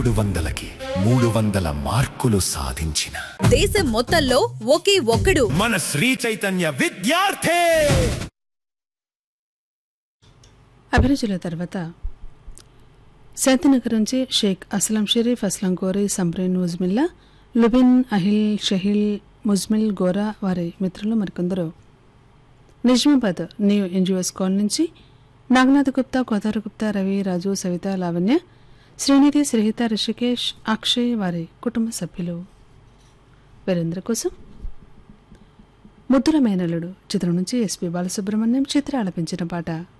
300కి 300 మార్కులు సాధించిన దేశం మొత్తంలో ఒకే ఒక్కడు మన శ్రీ చైతన్య విద్యార్థి. అభిరుచుల తర్వాత శాంతినగర్ నుంచి షేక్ అస్లం షరీఫ్, అస్లం గోరీ, సంబ్రీన్, ముజ్మిల్లా, లుబిన్, అహిల్, షహిల్, ముజ్మిల్, గోరా వారి మిత్రులు మరికొందరు. నిజామాబాద్ న్యూ ఎన్జిఓస్ కాలనీ నుంచి నాగనాథ్ గుప్తా, కోదారు గుప్తా, రవి, రాజు, సవిత, లావణ్య, శ్రీనిధి, శ్రీహిత, రిషికేష్, అక్షయ్ వారి కుటుంబ సభ్యులు. వీరందరి కోసం ముద్దుల మేనల్లుడు చిత్రం నుంచి ఎస్పి బాలసుబ్రహ్మణ్యం చిత్ర ఆలపించిన పాట.